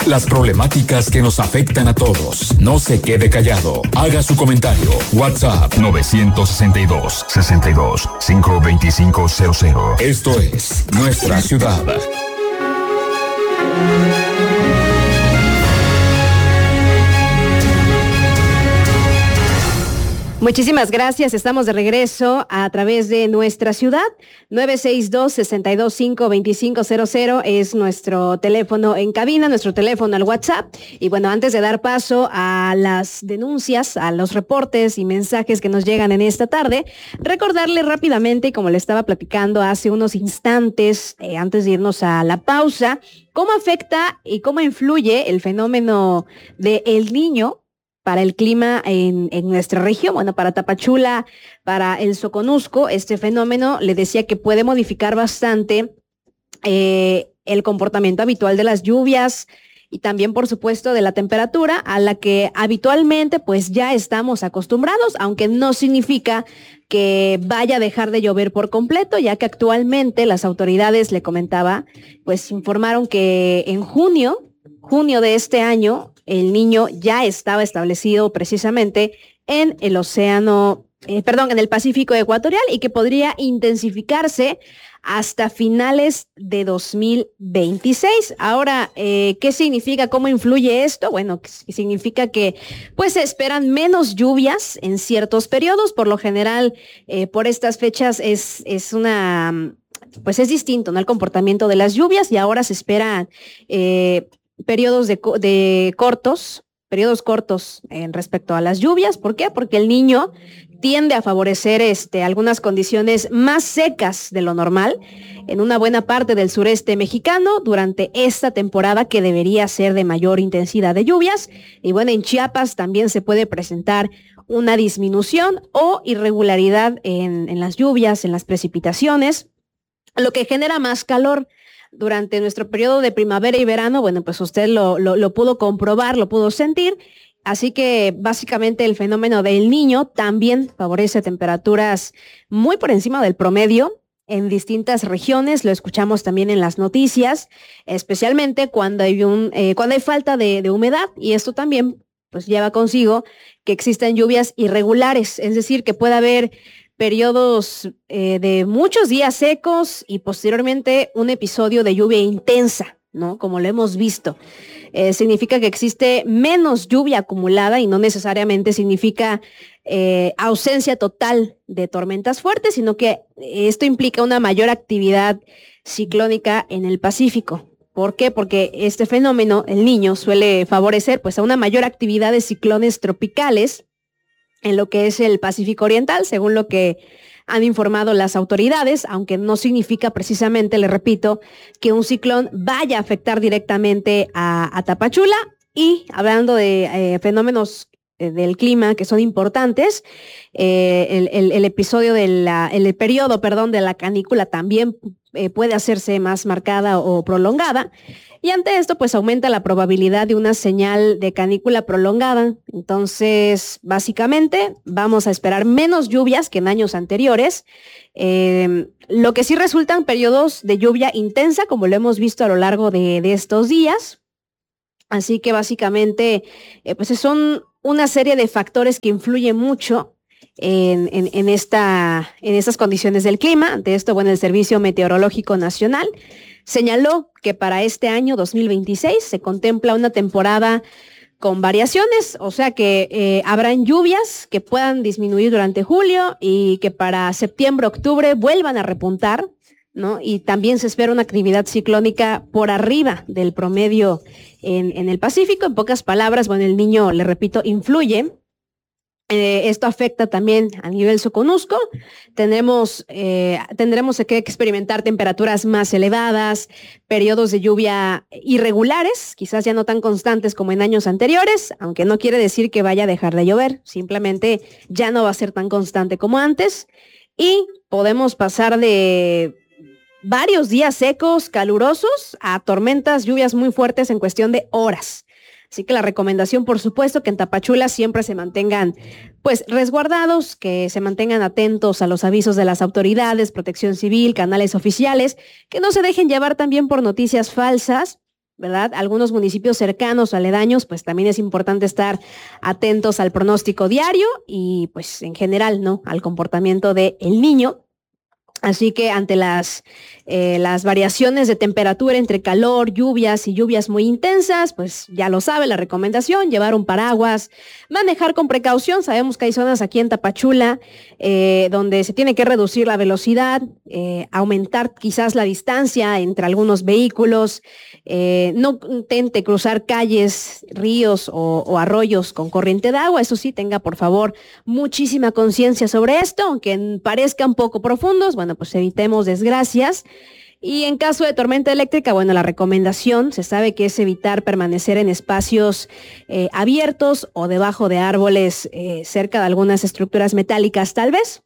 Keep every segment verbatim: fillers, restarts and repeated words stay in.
Las problemáticas que nos afectan a todos. No se quede callado. Haga su comentario. WhatsApp nueve seis dos, seis dos, cinco dos cinco cero cero. Esto es Nuestra Ciudad. Muchísimas gracias. Estamos de regreso a través de Nuestra Ciudad. nueve seis dos, seis dos cinco, dos cinco cero cero es nuestro teléfono en cabina, nuestro teléfono al WhatsApp. Y bueno, antes de dar paso a las denuncias, a los reportes y mensajes que nos llegan en esta tarde, recordarle rápidamente, como le estaba platicando hace unos instantes, eh, antes de irnos a la pausa, cómo afecta y cómo influye el fenómeno de El Niño para el clima en, en nuestra región. Bueno, para Tapachula, para el Soconusco, este fenómeno le decía que puede modificar bastante eh, el comportamiento habitual de las lluvias y también, por supuesto, de la temperatura a la que habitualmente pues ya estamos acostumbrados, aunque no significa que vaya a dejar de llover por completo, ya que actualmente las autoridades, le comentaba, pues informaron que en junio, junio de este año, El Niño ya estaba establecido precisamente en el océano, eh, perdón, en el Pacífico ecuatorial y que podría intensificarse hasta finales de dos mil veintiséis. Ahora, eh, ¿qué significa? ¿Cómo influye esto? Bueno, significa que pues se esperan menos lluvias en ciertos periodos. Por lo general, eh, por estas fechas es, es una, pues es distinto, ¿no?, el comportamiento de las lluvias, y ahora se espera eh, periodos de, de cortos, periodos cortos en respecto a las lluvias. ¿Por qué? Porque El Niño tiende a favorecer este, algunas condiciones más secas de lo normal en una buena parte del sureste mexicano durante esta temporada, que debería ser de mayor intensidad de lluvias. Y bueno, en Chiapas también se puede presentar una disminución o irregularidad en, en las lluvias, en las precipitaciones, lo que genera más calor. Durante nuestro periodo de primavera y verano, bueno, pues usted lo, lo, lo pudo comprobar, lo pudo sentir. Así que básicamente el fenómeno del Niño también favorece temperaturas muy por encima del promedio en distintas regiones. Lo escuchamos también en las noticias, especialmente cuando hay, un, eh, cuando hay falta de, de humedad, y esto también pues lleva consigo que existan lluvias irregulares, es decir, que pueda haber periodos eh, de muchos días secos y posteriormente un episodio de lluvia intensa, ¿no? Como lo hemos visto. Eh, significa que existe menos lluvia acumulada y no necesariamente significa eh, ausencia total de tormentas fuertes, sino que esto implica una mayor actividad ciclónica en el Pacífico. ¿Por qué? Porque este fenómeno, El Niño, suele favorecer pues a una mayor actividad de ciclones tropicales en lo que es el Pacífico Oriental, según lo que han informado las autoridades, aunque no significa precisamente, le repito, que un ciclón vaya a afectar directamente a, a Tapachula. Y hablando de eh, fenómenos eh, del clima que son importantes, eh, el, el, el episodio de la, el periodo, perdón, de la canícula también eh, puede hacerse más marcada o prolongada. Y ante esto, pues aumenta la probabilidad de una señal de canícula prolongada. Entonces, básicamente, vamos a esperar menos lluvias que en años anteriores. Eh, lo que sí resultan periodos de lluvia intensa, como lo hemos visto a lo largo de, de estos días. Así que básicamente, eh, pues son una serie de factores que influyen mucho En, en, en, esta, en estas condiciones del clima. De esto, bueno, el Servicio Meteorológico Nacional señaló que para este año dos mil veintiséis se contempla una temporada con variaciones, o sea que eh, habrán lluvias que puedan disminuir durante julio y que para septiembre, octubre vuelvan a repuntar, ¿no? Y también se espera una actividad ciclónica por arriba del promedio en, en el Pacífico. En pocas palabras, bueno, El Niño, le repito, influye. Eh, esto afecta también a nivel Soconusco. Tendremos, eh, tendremos que experimentar temperaturas más elevadas, periodos de lluvia irregulares, quizás ya no tan constantes como en años anteriores, aunque no quiere decir que vaya a dejar de llover, simplemente ya no va a ser tan constante como antes. Y podemos pasar de varios días secos, calurosos, a tormentas, lluvias muy fuertes en cuestión de horas. Así que la recomendación, por supuesto, que en Tapachula siempre se mantengan pues resguardados, que se mantengan atentos a los avisos de las autoridades, Protección Civil, canales oficiales, que no se dejen llevar también por noticias falsas, ¿verdad? Algunos municipios cercanos o aledaños, pues también es importante estar atentos al pronóstico diario y pues en general, ¿no? Al comportamiento del niño. Así que ante las, eh, las variaciones de temperatura entre calor, lluvias y lluvias muy intensas, pues ya lo sabe la recomendación, llevar un paraguas, manejar con precaución. Sabemos que hay zonas aquí en Tapachula eh, donde se tiene que reducir la velocidad, eh, aumentar quizás la distancia entre algunos vehículos, eh, no intente cruzar calles, ríos o, o arroyos con corriente de agua. Eso sí, tenga por favor muchísima conciencia sobre esto, aunque parezcan poco profundos, bueno, pues evitemos desgracias. Y en caso de tormenta eléctrica, bueno, la recomendación se sabe que es evitar permanecer en espacios eh, abiertos o debajo de árboles eh, cerca de algunas estructuras metálicas tal vez.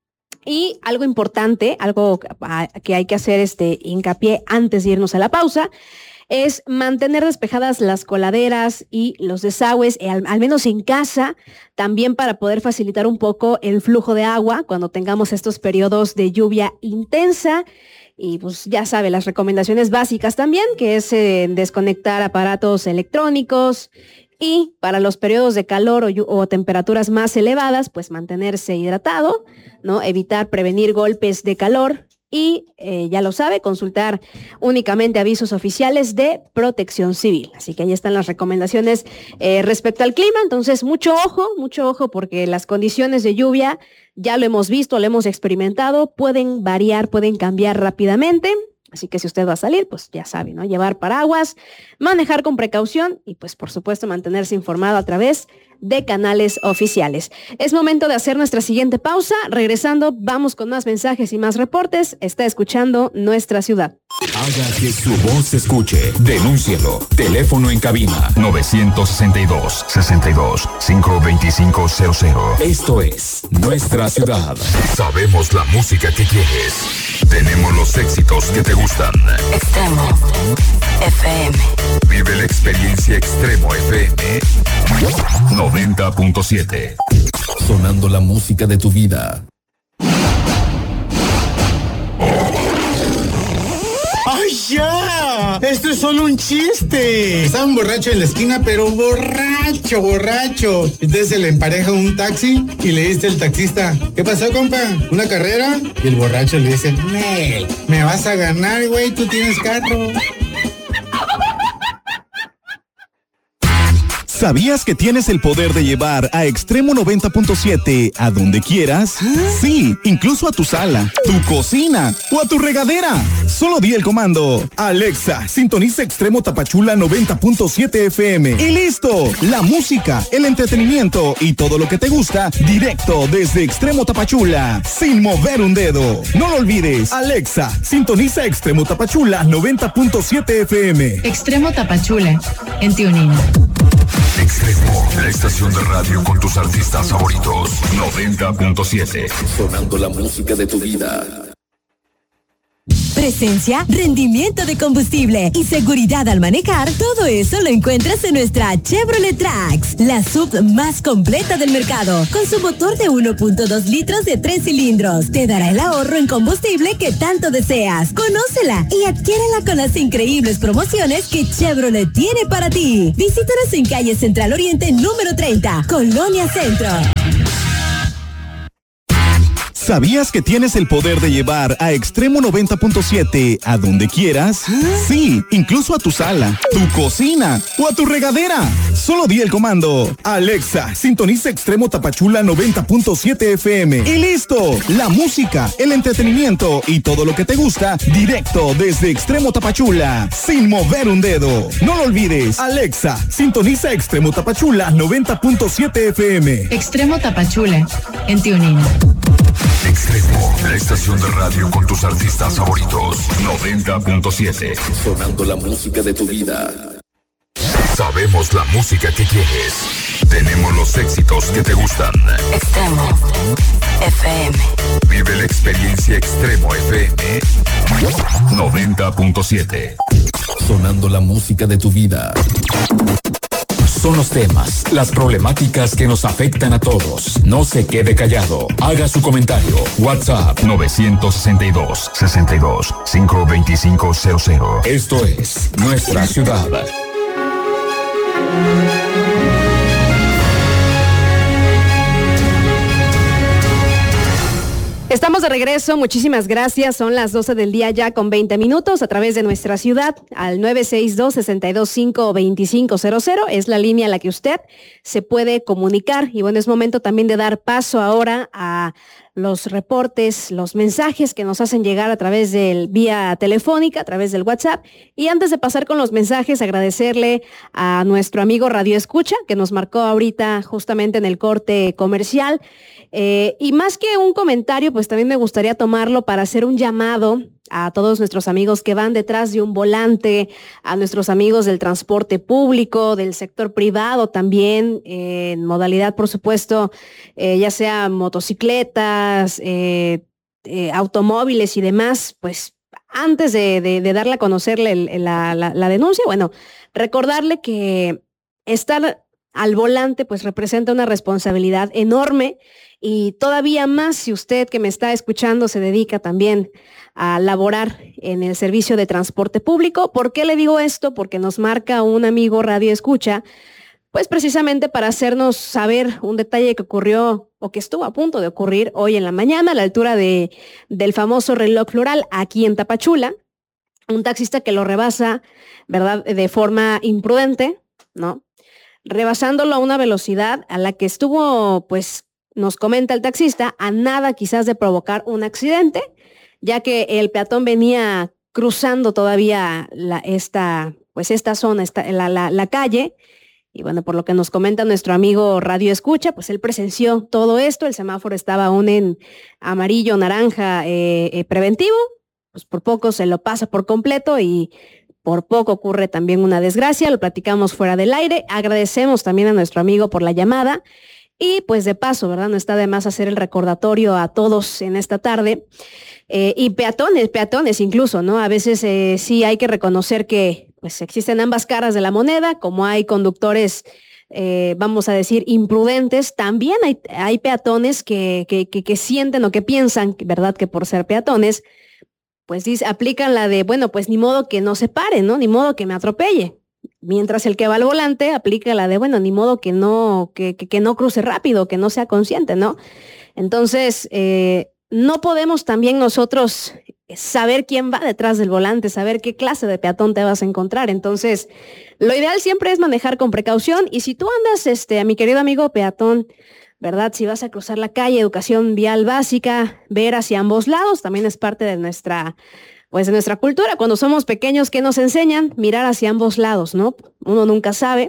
Y algo importante, algo que hay que hacer este hincapié antes de irnos a la pausa, es mantener despejadas las coladeras y los desagües, eh, al, al menos en casa, también para poder facilitar un poco el flujo de agua cuando tengamos estos periodos de lluvia intensa. Y pues ya sabe, las recomendaciones básicas también, que es eh, desconectar aparatos electrónicos, y para los periodos de calor o, o temperaturas más elevadas, pues mantenerse hidratado, ¿no? Evitar prevenir golpes de calor. Y eh, ya lo sabe, consultar únicamente avisos oficiales de Protección Civil. Así que ahí están las recomendaciones eh, respecto al clima. Entonces, mucho ojo, mucho ojo, porque las condiciones de lluvia, ya lo hemos visto, lo hemos experimentado, pueden variar, pueden cambiar rápidamente. Así que si usted va a salir, pues ya sabe, ¿no? Llevar paraguas, manejar con precaución y pues por supuesto mantenerse informado a través de canales oficiales. Es momento de hacer nuestra siguiente pausa. Regresando, vamos con más mensajes y más reportes. Está escuchando Nuestra Ciudad. Haga que su voz se escuche. Denúncielo. Teléfono en cabina nueve seis dos, sesenta y dos, cinco veinticinco cero cero. Esto es Nuestra Ciudad. Sabemos la música que quieres. Tenemos los éxitos que te gustan. Extremo F M. Vive la experiencia Extremo F M noventa punto siete. Sonando la música de tu vida. ¡Ay, ya! ¡Esto es solo un chiste! Estaba un borracho en la esquina, pero borracho, borracho. Entonces se le empareja un taxi y le dice el taxista: ¿qué pasó, compa? ¿Una carrera? Y el borracho le dice: Nel, me vas a ganar, güey, tú tienes carro. ¿Sabías que tienes el poder de llevar a Extremo noventa punto siete a donde quieras? Sí, incluso a tu sala, tu cocina o a tu regadera. Solo di el comando: Alexa, sintoniza Extremo Tapachula noventa punto siete F M. Y listo, la música, el entretenimiento y todo lo que te gusta directo desde Extremo Tapachula, sin mover un dedo. No lo olvides, Alexa, sintoniza Extremo Tapachula noventa punto siete F M. Extremo Tapachula, en TuneIn. Extremo, la estación de radio con tus artistas favoritos. noventa punto siete. Sonando la música de tu vida. Presencia, rendimiento de combustible y seguridad al manejar, todo eso lo encuentras en nuestra Chevrolet Trax, la sub más completa del mercado, con su motor de uno punto dos litros de tres cilindros. Te dará el ahorro en combustible que tanto deseas. Conócela y adquiérela con las increíbles promociones que Chevrolet tiene para ti. Visítanos en calle Central Oriente número treinta, Colonia Centro. ¿Sabías que tienes el poder de llevar a Extremo noventa punto siete a donde quieras? Sí, incluso a tu sala, tu cocina o a tu regadera. Solo di el comando: Alexa, sintoniza Extremo Tapachula noventa punto siete F M. Y listo, la música, el entretenimiento y todo lo que te gusta directo desde Extremo Tapachula, sin mover un dedo. No lo olvides, Alexa, sintoniza Extremo Tapachula noventa punto siete F M. Extremo Tapachula, en TuneIn. Extremo, la estación de radio con tus artistas favoritos. noventa punto siete. Sonando la música de tu vida. Sabemos la música que quieres. Tenemos los éxitos que te gustan. Extremo F M. Vive la experiencia Extremo F M noventa punto siete. Sonando la música de tu vida. son los temas, las problemáticas que nos afectan a todos. No se quede callado. Haga su comentario. WhatsApp nueve seis dos, seis dos, cinco dos cinco cero cero. Esto es Nuestra Ciudad. Estamos de regreso, muchísimas gracias. Son las doce del día ya con veinte minutos a través de Nuestra Ciudad al nueve seis dos, seis dos cinco, dos cinco cero cero. Es la línea a la que usted se puede comunicar. Y bueno, es momento también de dar paso ahora a los reportes, los mensajes que nos hacen llegar a través del vía telefónica, a través del WhatsApp. Y antes de pasar con los mensajes, agradecerle a nuestro amigo Radio Escucha, que nos marcó ahorita justamente en el corte comercial. Eh, y más que un comentario, pues también me gustaría tomarlo para hacer un llamado a todos nuestros amigos que van detrás de un volante, a nuestros amigos del transporte público, del sector privado también, eh, en modalidad, por supuesto, eh, ya sea motocicletas, eh, eh, automóviles y demás, pues antes de, de, de darle a conocerle la, la, la denuncia, bueno, recordarle que estar al volante pues representa una responsabilidad enorme. Y todavía más si usted que me está escuchando se dedica también a laborar en el servicio de transporte público. ¿Por qué le digo esto? Porque nos marca un amigo Radio Escucha, pues precisamente para hacernos saber un detalle que ocurrió o que estuvo a punto de ocurrir hoy en la mañana a la altura de, del famoso reloj floral aquí en Tapachula. Un taxista que lo rebasa, ¿verdad?, de forma imprudente, ¿no? Rebasándolo a una velocidad a la que estuvo, pues, nos comenta el taxista, a nada quizás de provocar un accidente, ya que el peatón venía cruzando todavía la, esta, pues esta zona, esta, la, la, la calle, y bueno, por lo que nos comenta nuestro amigo Radio Escucha, pues él presenció todo esto, el semáforo estaba aún en amarillo, naranja, eh, eh, preventivo, pues por poco se lo pasa por completo y por poco ocurre también una desgracia, lo platicamos fuera del aire, agradecemos también a nuestro amigo por la llamada. Y pues de paso, ¿verdad? No está de más hacer el recordatorio a todos en esta tarde. Eh, y peatones, peatones incluso, ¿no? A veces eh, sí hay que reconocer que pues existen ambas caras de la moneda, como hay conductores, eh, vamos a decir, imprudentes, también hay, hay peatones que, que, que, que sienten o que piensan, ¿verdad? Que por ser peatones, pues dice, aplican la de, bueno, pues ni modo que no se pare, ¿no? Ni modo que me atropelle. Mientras el que va al volante aplica la de, bueno, ni modo que no, que, que, que no cruce rápido, que no sea consciente, ¿no? Entonces, eh, no podemos también nosotros saber quién va detrás del volante, saber qué clase de peatón te vas a encontrar. Entonces, lo ideal siempre es manejar con precaución. Y si tú andas, este, a mi querido amigo peatón, ¿verdad? Si vas a cruzar la calle, educación vial básica, ver hacia ambos lados, también es parte de nuestra... pues de nuestra cultura, cuando somos pequeños, ¿qué nos enseñan? Mirar hacia ambos lados, ¿no? Uno nunca sabe.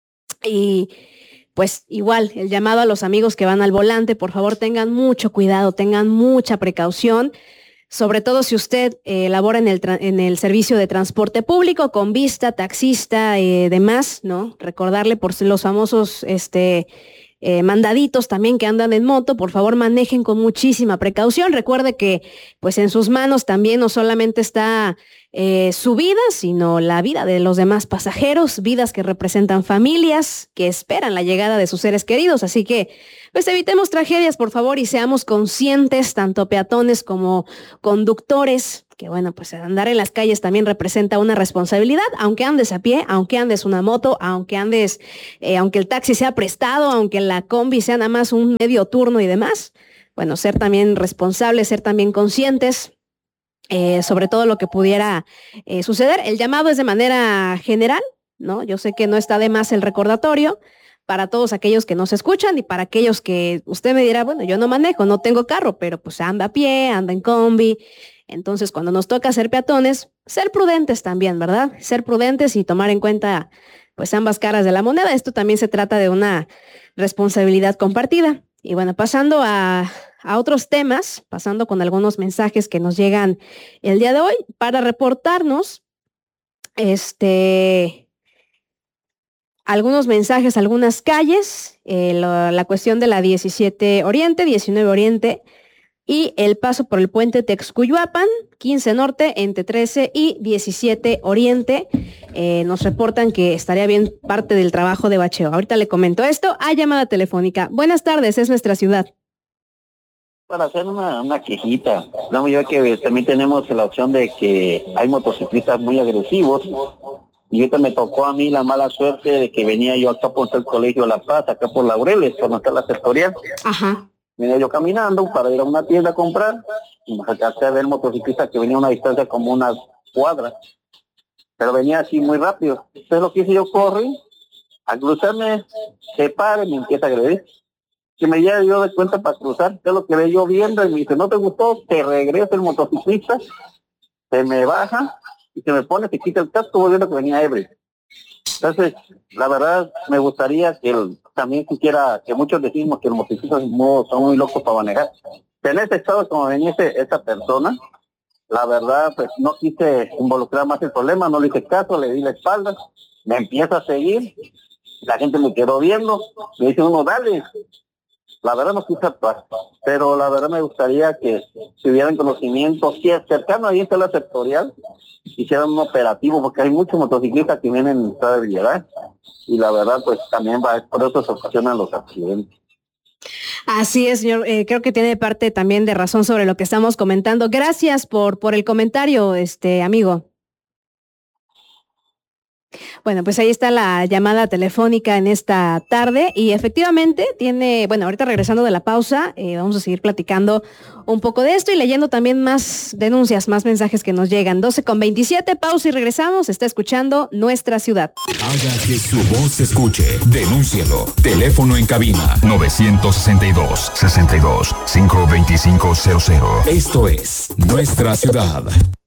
Y pues igual, el llamado a los amigos que van al volante, por favor tengan mucho cuidado, tengan mucha precaución, sobre todo si usted eh, labora en el, en el servicio de transporte público, con vista, taxista, eh, demás, ¿no? Recordarle por los famosos, este... Eh, mandaditos también que andan en moto, por favor manejen con muchísima precaución. Recuerde que pues en sus manos también no solamente está eh, su vida, sino la vida de los demás pasajeros, vidas que representan familias que esperan la llegada de sus seres queridos. Así que pues evitemos tragedias, por favor, y seamos conscientes, tanto peatones como conductores, que bueno, pues andar en las calles también representa una responsabilidad, aunque andes a pie, aunque andes una moto, aunque andes, eh, aunque el taxi sea prestado, aunque la combi sea nada más un medio turno y demás. Bueno, ser también responsables, ser también conscientes, eh, sobre todo lo que pudiera eh, suceder. El llamado es de manera general, ¿no? Yo sé que no está de más el recordatorio para todos aquellos que nos escuchan y para aquellos que usted me dirá, bueno, yo no manejo, no tengo carro, pero pues anda a pie, anda en combi. Entonces, cuando nos toca ser peatones, ser prudentes también, ¿verdad? Ser prudentes y tomar en cuenta, pues, ambas caras de la moneda. Esto también se trata de una responsabilidad compartida. Y bueno, pasando a, a otros temas, pasando con algunos mensajes que nos llegan el día de hoy, para reportarnos, este... algunos mensajes, algunas calles, eh, la, la cuestión de la diecisiete Oriente, diecinueve Oriente, y el paso por el puente Texcuyuapan, quince Norte, entre trece y diecisiete Oriente. Eh, nos reportan que estaría bien parte del trabajo de bacheo. Ahorita le comento esto a llamada telefónica. Buenas tardes, es nuestra ciudad. Para hacer una, una quejita, no, yo que también tenemos la opción de que hay motociclistas muy agresivos, y ahorita me tocó a mí la mala suerte de que venía yo acá por el colegio La Paz, acá por Laureles, cuando está la sectorial. Ajá. Venía yo caminando para ir a una tienda a comprar, y me alcancé a ver motociclistas que venía a una distancia como unas cuadras, pero venía así muy rápido. Entonces lo que hice yo, corrí, al cruzarme, se para y me empieza a agredir. Que me lleve yo de cuenta para cruzar, es lo que ve yo viendo, y me dice, ¿no te gustó? Te regresa el motociclista, se me baja, y se me pone, se quita el casco, volviendo que venía ebrio. Entonces, la verdad, me gustaría que el, también quisiera, que muchos decimos que los motociclistas son muy locos para manejar. En ese estado, como venía ese, esa persona, la verdad, pues no quise involucrar más el problema, no le hice caso, le di la espalda, me empieza a seguir, la gente me quedó viendo, me dice uno, dale. La verdad no quise actuar, pero la verdad me gustaría que tuvieran conocimiento, si es cercano ahí está la sectorial, hicieran un operativo, porque hay muchos motociclistas que vienen en estado de ebriedad, y la verdad pues también va, por eso se ocasionan los accidentes. Así es, señor, eh, creo que tiene parte también de razón sobre lo que estamos comentando. Gracias por, por el comentario, este amigo. Bueno, pues ahí está la llamada telefónica en esta tarde y efectivamente tiene, bueno, ahorita regresando de la pausa, eh, vamos a seguir platicando un poco de esto y leyendo también más denuncias, más mensajes que nos llegan. doce con veintisiete, pausa y regresamos. Está escuchando Nuestra Ciudad. Haga que su voz se escuche. Denúncielo. Teléfono en cabina nueve seis dos, sesenta y dos, cinco dos cinco cero cero. Esto es Nuestra Ciudad.